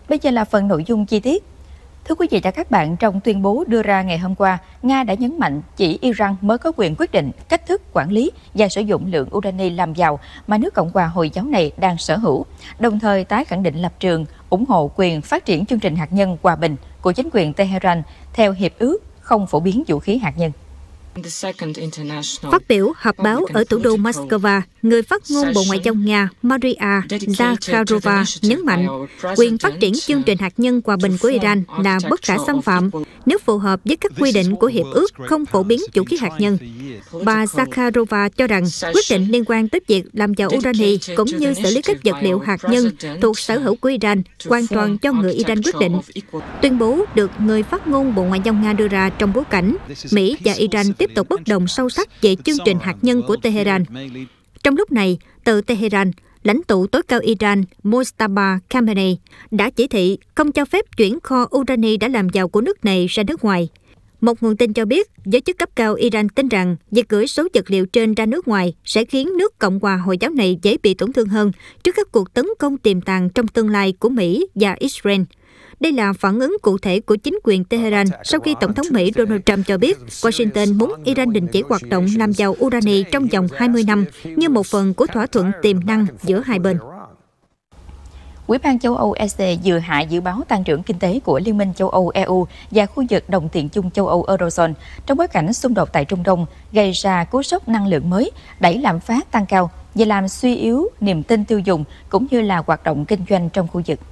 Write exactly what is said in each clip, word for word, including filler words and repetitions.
Bây giờ là phần nội dung chi tiết. Thưa quý vị và các bạn, trong tuyên bố đưa ra ngày hôm qua, Nga đã nhấn mạnh chỉ Iran mới có quyền quyết định cách thức quản lý và sử dụng lượng urani làm giàu mà nước Cộng hòa Hồi giáo này đang sở hữu, đồng thời tái khẳng định lập trường ủng hộ quyền phát triển chương trình hạt nhân hòa bình của chính quyền Tehran theo hiệp ước không phổ biến vũ khí hạt nhân. Phát biểu họp báo ở thủ đô Moscow, người phát ngôn Bộ Ngoại giao Nga Maria Zakharova nhấn mạnh quyền phát triển chương trình hạt nhân hòa bình của Iran là bất khả xâm phạm nếu phù hợp với các quy định của Hiệp ước không phổ biến vũ khí hạt nhân. Bà Zakharova cho rằng quyết định liên quan tới việc làm giàu urani cũng như xử lý các vật liệu hạt nhân thuộc sở hữu của Iran hoàn toàn cho người Iran quyết định. Tuyên bố được người phát ngôn Bộ Ngoại giao Nga đưa ra trong bối cảnh Mỹ và Iran tiếp tục bất đồng sâu sắc về chương trình hạt nhân của Tehran. Trong lúc này, từ Tehran, lãnh tụ tối cao Iran Mojtaba Khamenei đã chỉ thị không cho phép chuyển kho urani đã làm giàu của nước này ra nước ngoài. Một nguồn tin cho biết, giới chức cấp cao Iran tin rằng việc gửi số vật liệu trên ra nước ngoài sẽ khiến nước Cộng hòa Hồi giáo này dễ bị tổn thương hơn trước các cuộc tấn công tiềm tàng trong tương lai của Mỹ và Israel. Đây là phản ứng cụ thể của chính quyền Tehran sau khi Tổng thống Mỹ Donald Trump cho biết Washington muốn Iran đình chỉ hoạt động làm giàu urani trong vòng hai mươi năm như một phần của thỏa thuận tiềm năng giữa hai bên. Ủy ban châu Âu E C vừa hạ dự báo tăng trưởng kinh tế của Liên minh châu Âu E U và khu vực đồng tiền chung châu Âu Eurozone trong bối cảnh xung đột tại Trung Đông gây ra cú sốc năng lượng mới, đẩy lạm phát tăng cao và làm suy yếu niềm tin tiêu dùng cũng như là hoạt động kinh doanh trong khu vực.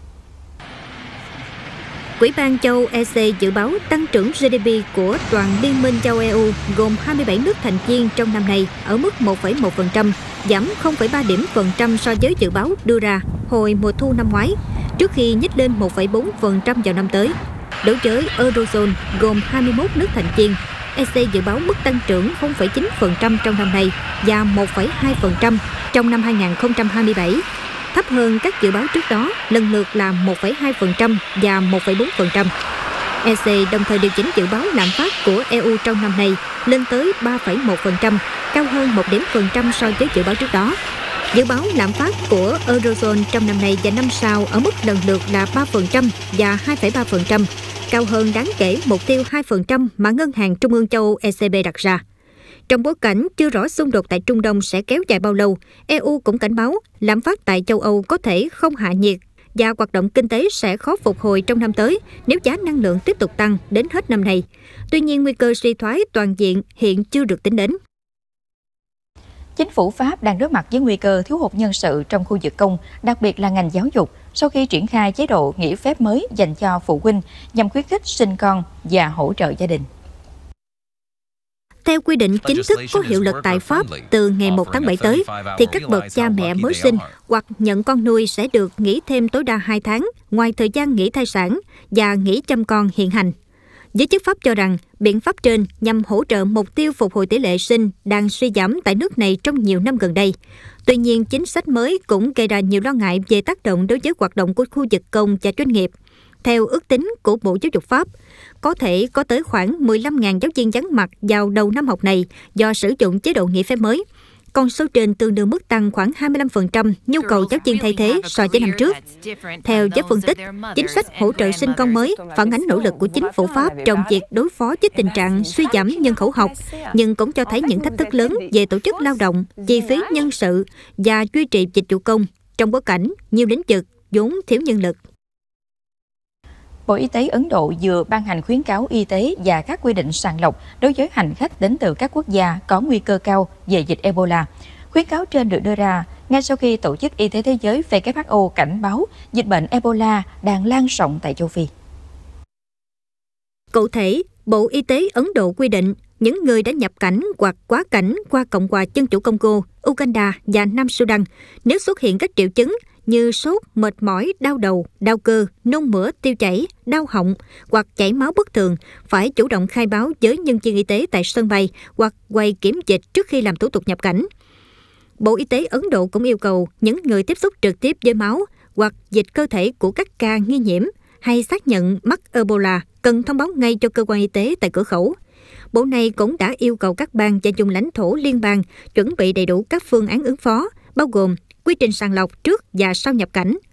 Ủy ban châu E C dự báo tăng trưởng G D P của toàn Liên minh châu E U gồm hai mươi bảy nước thành viên trong năm nay ở mức một phẩy một phần trăm, giảm không phẩy ba điểm phần trăm so với dự báo đưa ra hồi mùa thu năm ngoái, trước khi nhích lên một phẩy bốn phần trăm vào năm tới. Đối với Eurozone gồm hai mươi mốt nước thành viên, E C dự báo mức tăng trưởng không phẩy chín phần trăm trong năm nay và một phẩy hai phần trăm trong năm hai nghìn không trăm hai mươi bảy. Thấp hơn các dự báo trước đó, lần lượt là một phẩy hai phần trăm và một phẩy bốn phần trăm. E C đồng thời điều chỉnh dự báo lạm phát của E U trong năm nay lên tới ba phẩy một phần trăm, cao hơn một điểm phần trăm so với dự báo trước đó. Dự báo lạm phát của Eurozone trong năm nay và năm sau ở mức lần lượt là ba phần trăm và hai phẩy ba phần trăm, cao hơn đáng kể mục tiêu hai phần trăm mà Ngân hàng Trung ương châu Âu E C B đặt ra. Trong bối cảnh chưa rõ xung đột tại Trung Đông sẽ kéo dài bao lâu, E U cũng cảnh báo lạm phát tại châu Âu có thể không hạ nhiệt và hoạt động kinh tế sẽ khó phục hồi trong năm tới nếu giá năng lượng tiếp tục tăng đến hết năm nay. Tuy nhiên, nguy cơ suy thoái toàn diện hiện chưa được tính đến. Chính phủ Pháp đang đối mặt với nguy cơ thiếu hụt nhân sự trong khu vực công, đặc biệt là ngành giáo dục, sau khi triển khai chế độ nghỉ phép mới dành cho phụ huynh nhằm khuyến khích sinh con và hỗ trợ gia đình. Theo quy định chính thức có hiệu lực tại Pháp từ ngày một tháng bảy tới, thì các bậc cha mẹ mới sinh hoặc nhận con nuôi sẽ được nghỉ thêm tối đa hai tháng ngoài thời gian nghỉ thai sản và nghỉ chăm con hiện hành. Giới chức Pháp cho rằng biện pháp trên nhằm hỗ trợ mục tiêu phục hồi tỷ lệ sinh đang suy giảm tại nước này trong nhiều năm gần đây. Tuy nhiên, chính sách mới cũng gây ra nhiều lo ngại về tác động đối với hoạt động của khu vực công và doanh nghiệp. Theo ước tính của Bộ Giáo dục Pháp, có thể có tới khoảng mười lăm nghìn giáo viên vắng mặt vào đầu năm học này do sử dụng chế độ nghỉ phép mới. Con số trên tương đương mức tăng khoảng hai mươi lăm phần trăm nhu cầu giáo viên thay thế so với năm trước. Theo giới phân tích, chính sách hỗ trợ sinh con mới phản ánh nỗ lực của chính phủ Pháp trong việc đối phó với tình trạng suy giảm nhân khẩu học, nhưng cũng cho thấy những thách thức lớn về tổ chức lao động, chi phí nhân sự và duy trì dịch vụ công trong bối cảnh nhiều lĩnh vực vốn thiếu nhân lực. Bộ Y tế Ấn Độ vừa ban hành khuyến cáo y tế và các quy định sàng lọc đối với hành khách đến từ các quốc gia có nguy cơ cao về dịch Ebola. Khuyến cáo trên được đưa ra ngay sau khi Tổ chức Y tế Thế giới W H O cảnh báo dịch bệnh Ebola đang lan rộng tại châu Phi. Cụ thể, Bộ Y tế Ấn Độ quy định những người đã nhập cảnh hoặc quá cảnh qua Cộng hòa Dân chủ Congo, Uganda và Nam Sudan nếu xuất hiện các triệu chứng như sốt, mệt mỏi, đau đầu, đau cơ, nôn mửa, tiêu chảy, đau họng hoặc chảy máu bất thường phải chủ động khai báo với nhân viên y tế tại sân bay hoặc quầy kiểm dịch trước khi làm thủ tục nhập cảnh. Bộ Y tế Ấn Độ cũng yêu cầu những người tiếp xúc trực tiếp với máu hoặc dịch cơ thể của các ca nghi nhiễm hay xác nhận mắc Ebola cần thông báo ngay cho cơ quan y tế tại cửa khẩu. Bộ này cũng đã yêu cầu các bang và vùng lãnh thổ liên bang chuẩn bị đầy đủ các phương án ứng phó, bao gồm quy trình sàng lọc trước và sau nhập cảnh,